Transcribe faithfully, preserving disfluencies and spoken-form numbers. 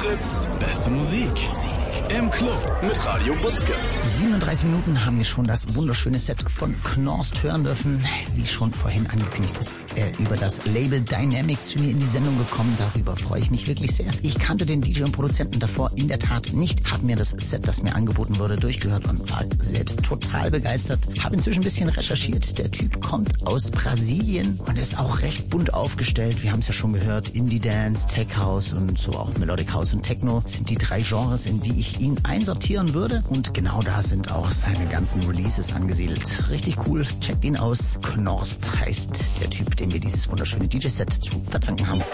Fritz, beste Musik. Im Club mit Radio Butzke. siebenunddreißig Minuten haben wir schon das wunderschöne Set von Knorst hören dürfen. Wie schon vorhin angekündigt ist er über das Label Dynamic zu mir in die Sendung gekommen. Darüber freue ich mich wirklich sehr. Ich kannte den D J und Produzenten davor in der Tat nicht. Habe mir das Set, das mir angeboten wurde, durchgehört und war selbst total begeistert. Habe inzwischen ein bisschen recherchiert. Der Typ kommt aus Brasilien und ist auch recht bunt aufgestellt. Wir haben es ja schon gehört. Indie Dance, Tech House und so auch Melodic House und Techno sind die drei Genres, in die ich ihn einsortieren würde. Und genau da sind auch seine ganzen Releases angesiedelt. Richtig cool. Checkt ihn aus. Knorst heißt der Typ, dem wir dieses wunderschöne D J-Set zu verdanken haben.